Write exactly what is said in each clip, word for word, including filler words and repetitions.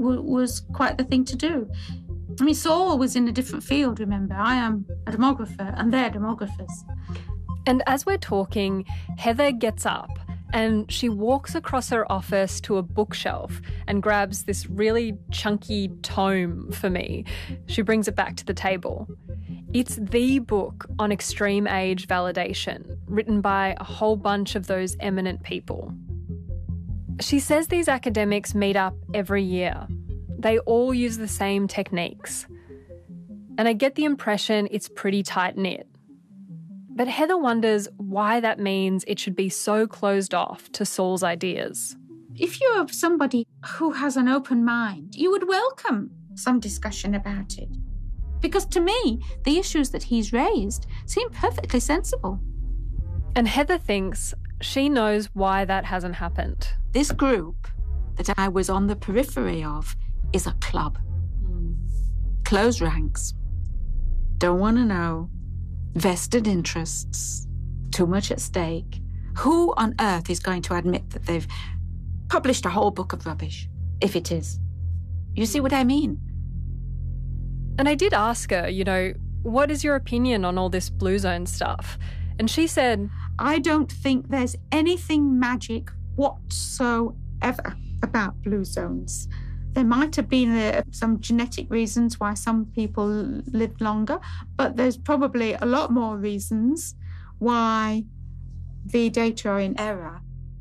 w- was quite the thing to do. I mean, Saul was in a different field, remember. I am a demographer and they're demographers. And as we're talking, Heather gets up and she walks across her office to a bookshelf and grabs this really chunky tome for me. She brings it back to the table. It's the book on extreme age validation, written by a whole bunch of those eminent people. She says these academics meet up every year. They all use the same techniques. And I get the impression it's pretty tight-knit. But Heather wonders why that means it should be so closed off to Saul's ideas. If you're somebody who has an open mind, you would welcome some discussion about it. Because to me, the issues that he's raised seem perfectly sensible. And Heather thinks she knows why that hasn't happened. This group that I was on the periphery of is a club. Mm. Closed ranks. Don't want to know. Vested interests. Too much at stake. Who on earth is going to admit that they've published a whole book of rubbish, if it is? You see what I mean? And I did ask her, you know, what is your opinion on all this Blue Zone stuff? And she said, I don't think there's anything magic whatsoever about Blue Zones. There might have been uh, some genetic reasons why some people lived longer, but there's probably a lot more reasons why the data are in error.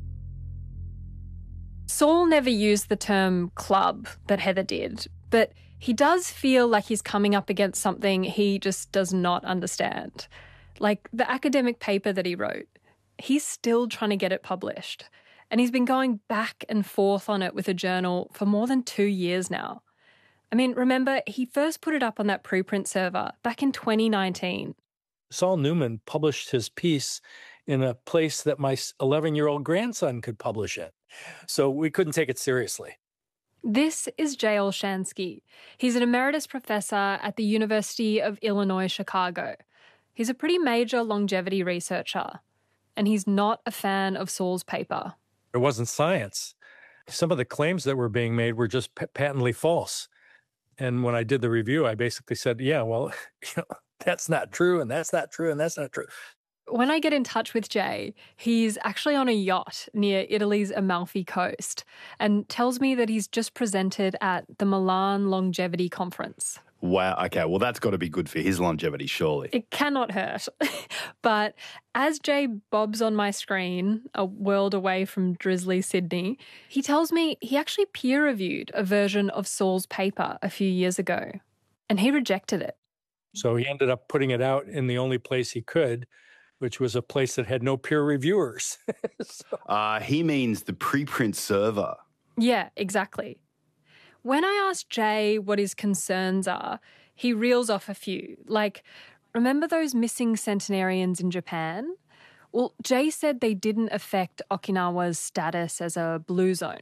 Saul never used the term club that Heather did, but he does feel like he's coming up against something he just does not understand. Like the academic paper that he wrote, he's still trying to get it published. And he's been going back and forth on it with a journal for more than two years now. I mean, remember, he first put it up on that preprint server back in twenty nineteen. Saul Newman published his piece in a place that my eleven-year-old grandson could publish it. So we couldn't take it seriously. This is Jay Olshansky. He's an emeritus professor at the University of Illinois, Chicago. He's a pretty major longevity researcher, and he's not a fan of Saul's paper. It wasn't science. Some of the claims that were being made were just p- patently false. And when I did the review, I basically said, yeah, well, you know, that's not true, and that's not true, and that's not true. When I get in touch with Jay, he's actually on a yacht near Italy's Amalfi Coast and tells me that he's just presented at the Milan Longevity Conference. Wow. Okay, well, that's got to be good for his longevity, surely. It cannot hurt. But as Jay bobs on my screen, a world away from drizzly Sydney, he tells me he actually peer-reviewed a version of Saul's paper a few years ago, and he rejected it. So he ended up putting it out in the only place he could, which was a place that had no peer reviewers. so. uh, he means the preprint server. Yeah, exactly. When I asked Jay what his concerns are, he reels off a few. Like, remember those missing centenarians in Japan? Well, Jay said they didn't affect Okinawa's status as a blue zone.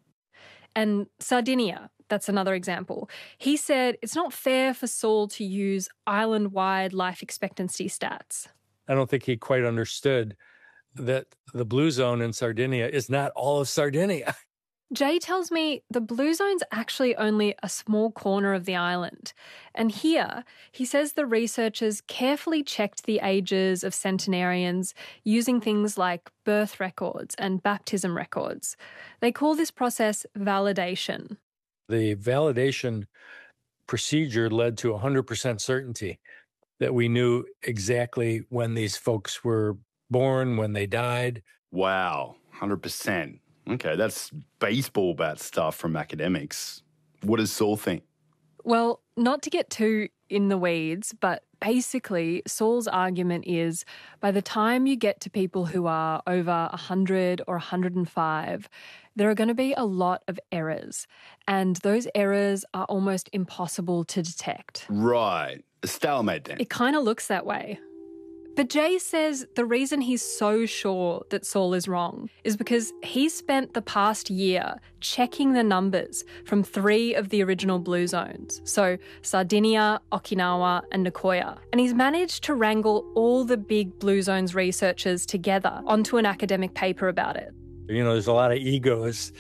And Sardinia, that's another example. He said it's not fair for Saul to use island-wide life expectancy stats. I don't think he quite understood that the blue zone in Sardinia is not all of Sardinia. Jay tells me the blue zone's actually only a small corner of the island. And here, he says the researchers carefully checked the ages of centenarians using things like birth records and baptism records. They call this process validation. The validation procedure led to one hundred percent certainty that we knew exactly when these folks were born, when they died. Wow, one hundred percent. Okay, that's baseball bat stuff from academics. What does Saul think? Well, not to get too in the weeds, but basically Saul's argument is by the time you get to people who are over one hundred or one hundred five, there are going to be a lot of errors, and those errors are almost impossible to detect. Right. A stalemate then. It kind of looks that way. But Jay says the reason he's so sure that Saul is wrong is because he spent the past year checking the numbers from three of the original blue zones, so Sardinia, Okinawa and Nicoya. And he's managed to wrangle all the big blue zones researchers together onto an academic paper about it. You know, there's a lot of egos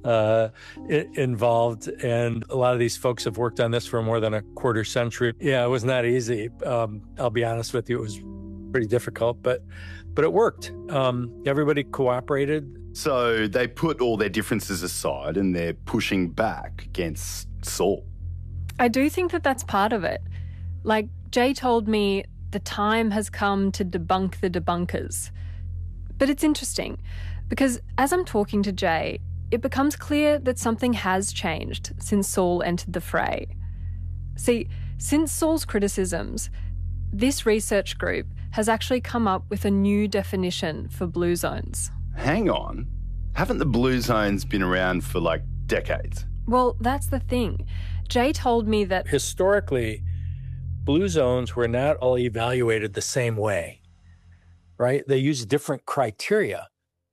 uh, I- involved. And a lot of these folks have worked on this for more than a quarter century. Yeah, it was not easy. Um, I'll be honest with you, it was pretty difficult, but but it worked. Um, everybody cooperated. So they put all their differences aside and they're pushing back against Saul. I do think that that's part of it. Like, Jay told me the time has come to debunk the debunkers. But it's interesting because as I'm talking to Jay, it becomes clear that something has changed since Saul entered the fray. See, since Saul's criticisms, this research group has actually come up with a new definition for blue zones. Hang on. Haven't the blue zones been around for like decades? Well, that's the thing. Jay told me that Historically, blue zones were not all evaluated the same way, right? They used different criteria.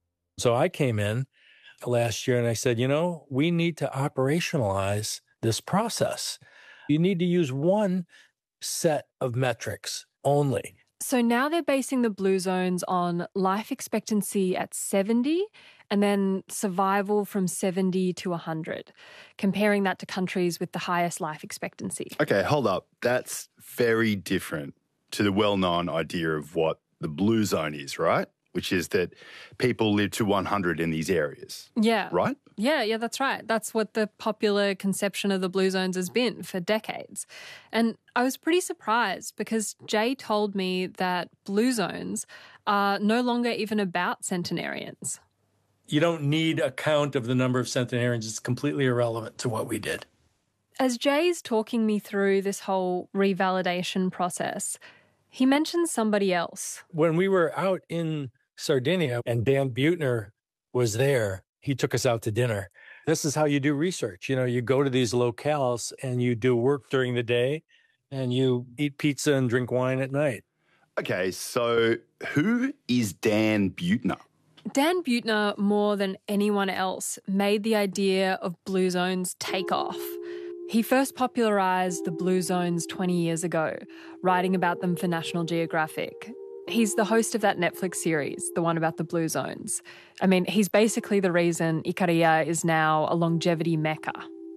So I came in last year and I said, you know, we need to operationalize this process. You need to use one set of metrics only. So now they're basing the blue zones on life expectancy at seventy and then survival from seventy to one hundred, comparing that to countries with the highest life expectancy. Okay, hold up. That's very different to the well-known idea of what the blue zone is, right? Which is that people live to one hundred in these areas. Yeah. Right? Yeah, yeah, that's right. That's what the popular conception of the blue zones has been for decades. And I was pretty surprised because Jay told me that blue zones are no longer even about centenarians. You don't need a count of the number of centenarians. It's completely irrelevant to what we did. As Jay's talking me through this whole revalidation process, he mentions somebody else. When we were out in Sardinia and Dan Buettner was there, he took us out to dinner. This is how you do research. You know, you go to these locales and you do work during the day and you eat pizza and drink wine at night. Okay, so who is Dan Buettner? Dan Buettner, more than anyone else, made the idea of blue zones take off. He first popularised the blue zones twenty years ago, writing about them for National Geographic. He's the host of that Netflix series, the one about the blue zones. I mean, he's basically the reason Icaria is now a longevity mecca.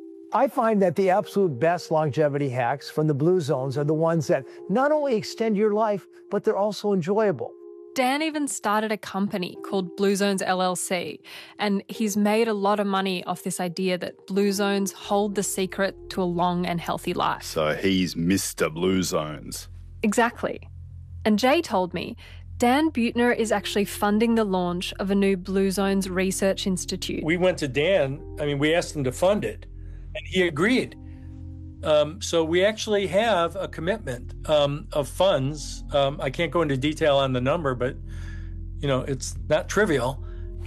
I find that the absolute best longevity hacks from the blue zones are the ones that not only extend your life, but they're also enjoyable. Dan even started a company called Blue Zones L L C, and he's made a lot of money off this idea that blue zones hold the secret to a long and healthy life. So he's Mister Blue Zones. Exactly. And Jay told me Dan Buettner is actually funding the launch of a new Blue Zones Research Institute. We went to Dan, I mean, we asked him to fund it, and he agreed. Um, so we actually have a commitment um, of funds. Um, I can't go into detail on the number, but, you know, it's not trivial.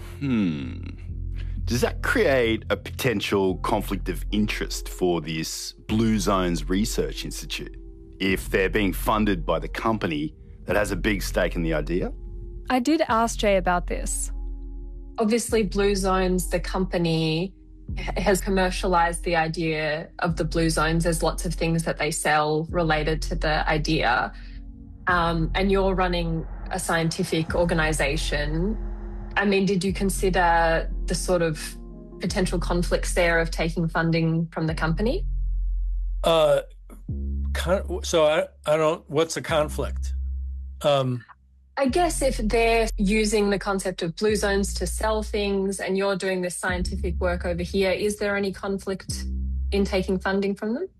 Hmm. Does that create a potential conflict of interest for this Blue Zones Research Institute if they're being funded by the company that has a big stake in the idea? I did ask Jay about this. Obviously, Blue Zones, the company, has commercialized the idea of the blue zones. There's lots of things that they sell related to the idea. Um, and you're running a scientific organization. I mean, did you consider the sort of potential conflicts there of taking funding from the company? Uh, con- so I, I don't, what's a conflict? Um, I guess if they're using the concept of blue zones to sell things and you're doing this scientific work over here, is there any conflict in taking funding from them?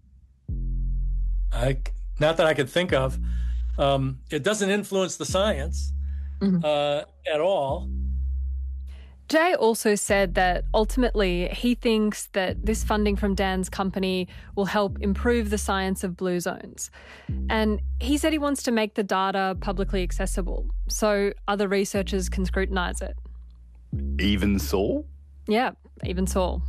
I, not that I could think of. Um, it doesn't influence the science mm-hmm. uh, at all. Jay also said that ultimately he thinks that this funding from Dan's company will help improve the science of blue zones. And he said he wants to make the data publicly accessible so other researchers can scrutinise it. Even Saul? Yeah, even Saul.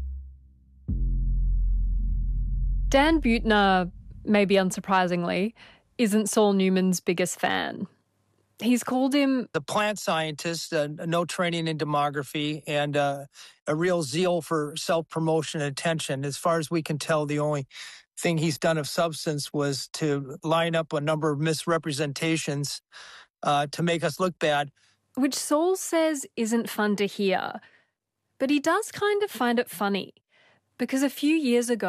Dan Buettner, maybe unsurprisingly, isn't Saul Newman's biggest fan. He's called him the plant scientist, uh, no training in demography, and uh, a real zeal for self-promotion and attention. As far as we can tell, the only thing he's done of substance was to line up a number of misrepresentations uh, to make us look bad. Which Saul says isn't fun to hear. But he does kind of find it funny because a few years ago,